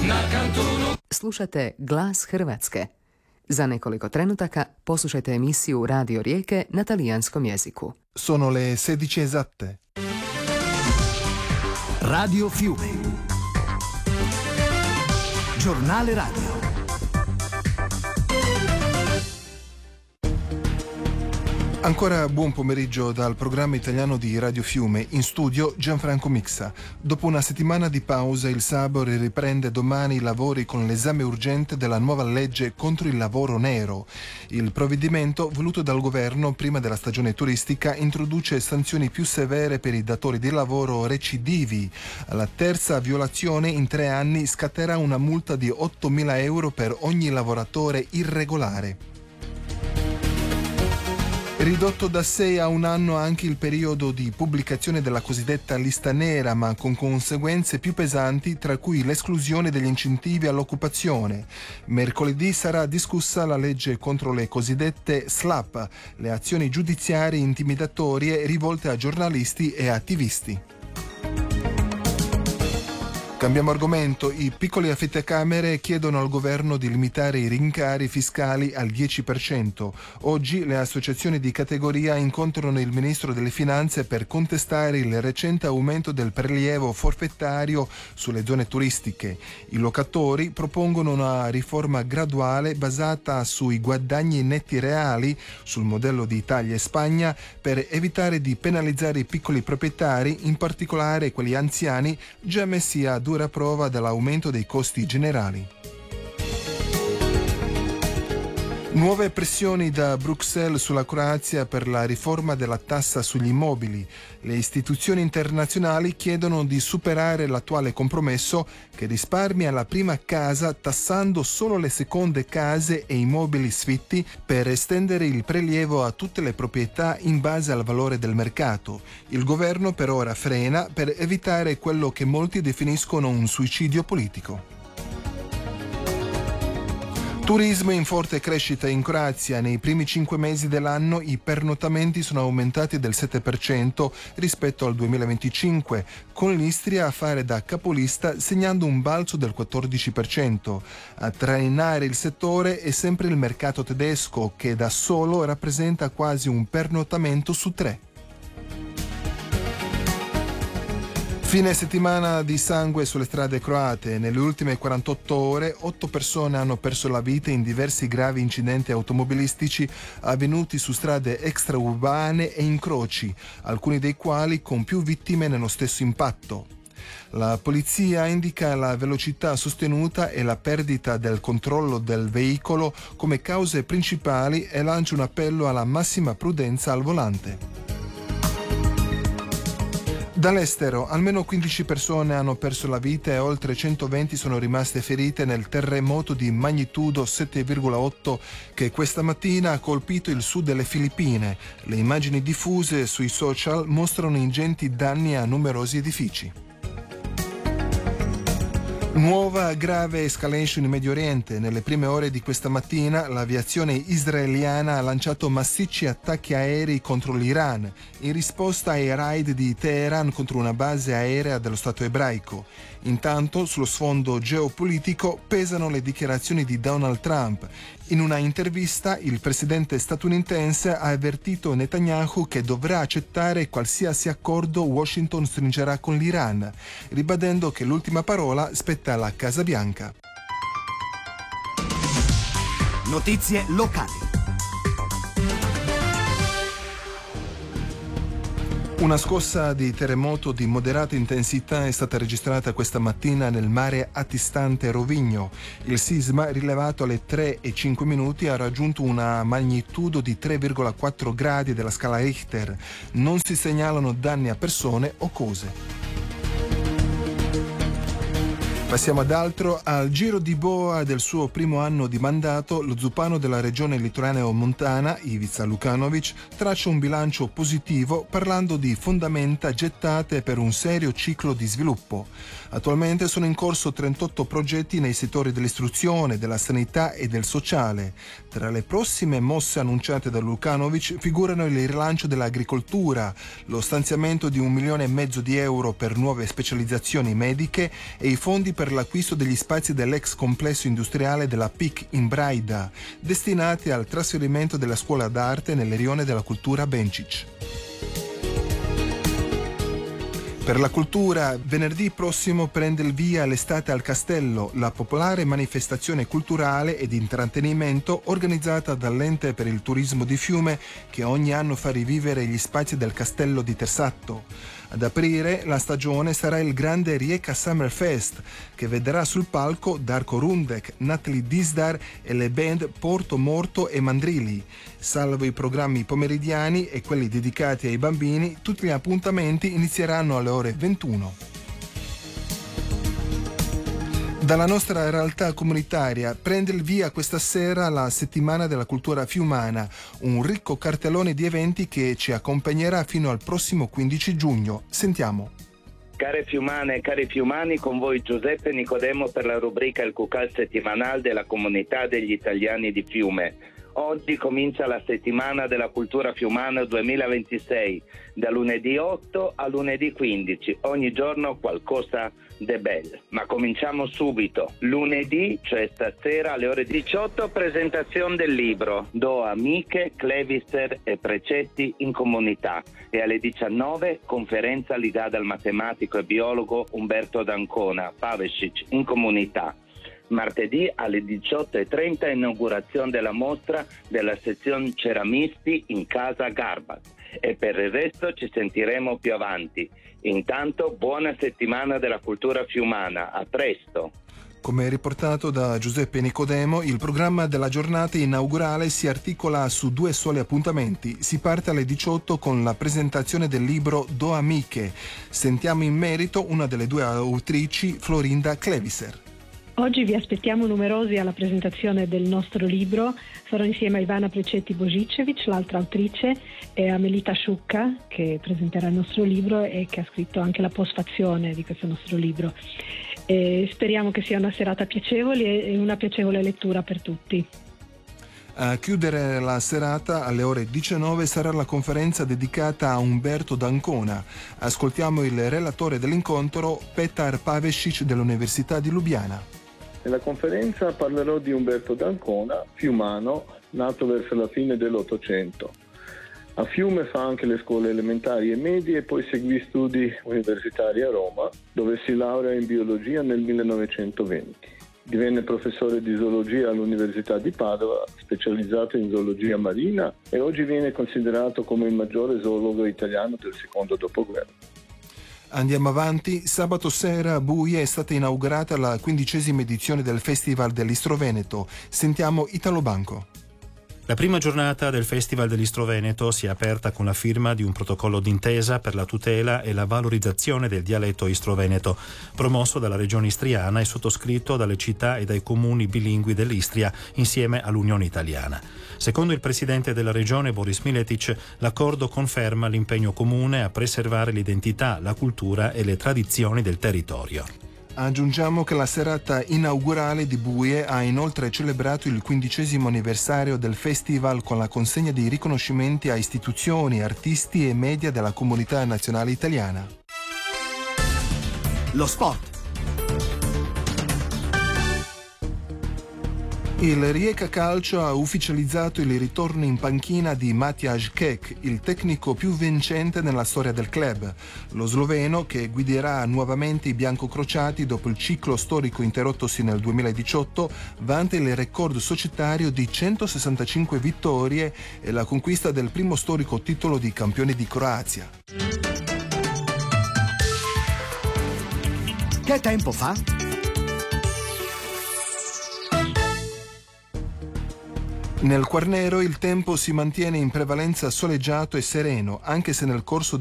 Slušate Glas Hrvatske. Za nekoliko trenutaka poslušajte emisiju Radio Rijeke na talijanskom jeziku. Sono le 16 esatte. Radio Fiume. Giornale radio. Ancora buon pomeriggio dal programma italiano di Radio Fiume, in studio Gianfranco Mixa. Dopo una settimana di pausa il Sabor riprende domani i lavori con l'esame urgente della nuova legge contro il lavoro nero. Il provvedimento, voluto dal governo prima della stagione turistica, introduce sanzioni più severe per i datori di lavoro recidivi. Alla terza violazione in 3 anni scatterà una multa di 8.000 euro per ogni lavoratore irregolare. Ridotto da 6 a 1 anno anche il periodo di pubblicazione della cosiddetta lista nera, ma con conseguenze più pesanti, tra cui l'esclusione degli incentivi all'occupazione. Mercoledì sarà discussa la legge contro le cosiddette SLAP, le azioni giudiziarie intimidatorie rivolte a giornalisti e attivisti. Cambiamo argomento. I piccoli affittacamere chiedono al governo di limitare i rincari fiscali al 10%. Oggi le associazioni di categoria incontrano il ministro delle Finanze per contestare il recente aumento del prelievo forfettario sulle zone turistiche. I locatori propongono una riforma graduale basata sui guadagni netti reali, sul modello di Italia e Spagna, per evitare di penalizzare i piccoli proprietari, in particolare quelli anziani, già messi a dura prova dell'aumento dei costi generali. Nuove pressioni da Bruxelles sulla Croazia per la riforma della tassa sugli immobili. Le istituzioni internazionali chiedono di superare l'attuale compromesso che risparmia la prima casa tassando solo le seconde case e i mobili sfitti per estendere il prelievo a tutte le proprietà in base al valore del mercato. Il governo per ora frena per evitare quello che molti definiscono un suicidio politico. Turismo in forte crescita in Croazia. Nei primi 5 mesi dell'anno i pernottamenti sono aumentati del 7% rispetto al 2025, con l'Istria a fare da capolista segnando un balzo del 14%. A trainare il settore è sempre il mercato tedesco, che da solo rappresenta quasi un pernottamento su 3. Fine settimana di sangue sulle strade croate. Nelle ultime 48 ore 8 persone hanno perso la vita in diversi gravi incidenti automobilistici avvenuti su strade extraurbane e incroci, alcuni dei quali con più vittime nello stesso impatto. La polizia indica la velocità sostenuta e la perdita del controllo del veicolo come cause principali e lancia un appello alla massima prudenza al volante. Dall'estero, almeno 15 persone hanno perso la vita e oltre 120 sono rimaste ferite nel terremoto di magnitudo 7,8 che questa mattina ha colpito il sud delle Filippine. Le immagini diffuse sui social mostrano ingenti danni a numerosi edifici. Nuova grave escalation in Medio Oriente. Nelle prime ore di questa mattina l'aviazione israeliana ha lanciato massicci attacchi aerei contro l'Iran in risposta ai raid di Teheran contro una base aerea dello Stato ebraico. Intanto, sullo sfondo geopolitico pesano le dichiarazioni di Donald Trump. In una intervista, il presidente statunitense ha avvertito Netanyahu che dovrà accettare qualsiasi accordo Washington stringerà con l'Iran, ribadendo che l'ultima parola spetta alla Casa Bianca. Notizie locali. Una scossa di terremoto di moderata intensità è stata registrata questa mattina nel mare antistante Rovigno. Il sisma, rilevato alle 3:05, ha raggiunto una magnitudo di 3,4 gradi della scala Richter. Non si segnalano danni a persone o cose. Passiamo ad altro. Al Giro di Boa del suo primo anno di mandato, lo zupano della regione litoraneo-montana, Ivica Lukanovic, traccia un bilancio positivo parlando di fondamenta gettate per un serio ciclo di sviluppo. Attualmente sono in corso 38 progetti nei settori dell'istruzione, della sanità e del sociale. Tra le prossime mosse annunciate da Lukanovic figurano il rilancio dell'agricoltura, lo stanziamento di 1,5 milioni di euro per nuove specializzazioni mediche e i fondi per l'acquisto degli spazi dell'ex complesso industriale della PIC in Braida, destinati al trasferimento della scuola d'arte nel rione della cultura Bencic. Per la cultura, venerdì prossimo prende il via l'Estate al Castello, la popolare manifestazione culturale ed intrattenimento organizzata dall'Ente per il Turismo di Fiume che ogni anno fa rivivere gli spazi del Castello di Tersatto. Ad aprire la stagione sarà il grande Rijeka Summer Fest, che vedrà sul palco Darko Rundek, Natalie Disdar e le band Porto Morto e Mandrilli. Salvo i programmi pomeridiani e quelli dedicati ai bambini, tutti gli appuntamenti inizieranno alle ore 21. Dalla nostra realtà comunitaria prende il via questa sera la Settimana della Cultura Fiumana, un ricco cartellone di eventi che ci accompagnerà fino al prossimo 15 giugno. Sentiamo. Care fiumane e cari fiumani, con voi Giuseppe Nicodemo per la rubrica Il Cucal settimanale della comunità degli italiani di Fiume. Oggi comincia la Settimana della Cultura Fiumana 2026, da lunedì 8 a lunedì 15, ogni giorno qualcosa de bel. Ma cominciamo subito. Lunedì, cioè stasera alle ore 18, presentazione del libro Do Amiche, Clevister e Precetti in Comunità, e alle 19 conferenza legata al matematico e biologo Umberto D'Ancona, Pavesic in Comunità. Martedì alle 18:30 inaugurazione della mostra della sezione ceramisti in Casa Garbat, e per il resto ci sentiremo più avanti. Intanto buona settimana della cultura fiumana, a presto! Come riportato da Giuseppe Nicodemo, il programma della giornata inaugurale si articola su due soli appuntamenti. Si parte alle 18 con la presentazione del libro Do Amiche. Sentiamo in merito una delle due autrici, Florinda Cleviser. Oggi vi aspettiamo numerosi alla presentazione del nostro libro. Sarò insieme a Ivana Precetti-Božičević, l'altra autrice, e a Melita Sciucca, che presenterà il nostro libro e che ha scritto anche la postfazione di questo nostro libro. E speriamo che sia una serata piacevole e una piacevole lettura per tutti. A chiudere la serata alle ore 19 sarà la conferenza dedicata a Umberto D'Ancona. Ascoltiamo il relatore dell'incontro, Petar Pavesic dell'Università di Lubiana. Nella conferenza parlerò di Umberto D'Ancona, fiumano, nato verso la fine dell'Ottocento. A Fiume fa anche le scuole elementari e medie e poi seguì studi universitari a Roma, dove si laurea in biologia nel 1920. Divenne professore di zoologia all'Università di Padova, specializzato in zoologia marina, e oggi viene considerato come il maggiore zoologo italiano del secondo dopoguerra. Andiamo avanti. Sabato sera a Buie è stata inaugurata la 15ª edizione del Festival dell'Istro Veneto. Sentiamo Italo Banco. La prima giornata del Festival dell'Istro Veneto si è aperta con la firma di un protocollo d'intesa per la tutela e la valorizzazione del dialetto istro-veneto, promosso dalla Regione Istriana e sottoscritto dalle città e dai comuni bilingui dell'Istria insieme all'Unione Italiana. Secondo il presidente della Regione, Boris Miletic, l'accordo conferma l'impegno comune a preservare l'identità, la cultura e le tradizioni del territorio. Aggiungiamo che la serata inaugurale di Buie ha inoltre celebrato il 15° anniversario del festival con la consegna di riconoscimenti a istituzioni, artisti e media della comunità nazionale italiana. Lo sport. Il Rijeka Calcio ha ufficializzato il ritorno in panchina di Matjaž Kek, il tecnico più vincente nella storia del club. Lo sloveno, che guiderà nuovamente i biancocrociati dopo il ciclo storico interrottosi nel 2018, vanta il record societario di 165 vittorie e la conquista del primo storico titolo di campione di Croazia. Che tempo fa? Nel Quarnero il tempo si mantiene in prevalenza soleggiato e sereno, anche se nel corso